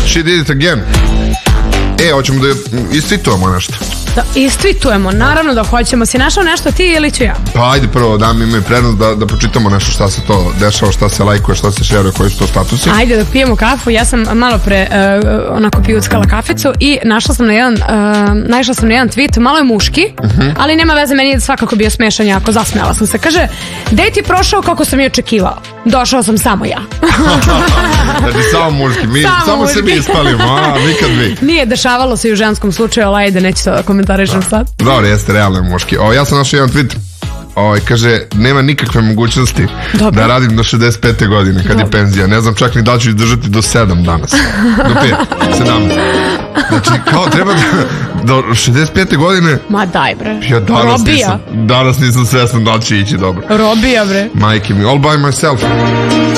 She did it again. Hoćemo da istvitujemo nešto. Da istvitujemo, naravno da hoćemo. Si našao nešto ti ili ću ja? Pa ajde prvo, dam ime prednost da pročitamo nešto šta se to dešava, šta se lajkuje, šta se šeruje, koji su to statusi. Ajde da pijemo kafu. Ja sam malo pre onako pijuckala kaficu i naišla sam na jedan tweet, malo je muški, ali nema veze, meni je svakako bio smešan jako, zasmejala sam se. Kaže, dejt je prošao kako sam i očekivao. Došao sam samo ja. Znači samo muški, mi samo sebi ispalimo, a nikad vi. Nije, dešavalo se i u ženskom slučaju, ali ajde, neću to da komentarišem sad. Dobro, jeste realno muški. Ja sam našao jedan tweet, kaže, nema nikakve mogućnosti da radim do 65. godine kad je penzija. Ne znam čak ni da ću izdržati do 7 danas. Do 5, 17. Znači, kao treba do 65. godine. Ma daj bre. Ja danas nisam svestan da će ići dobro. Robija bre. Majke mi, all by myself.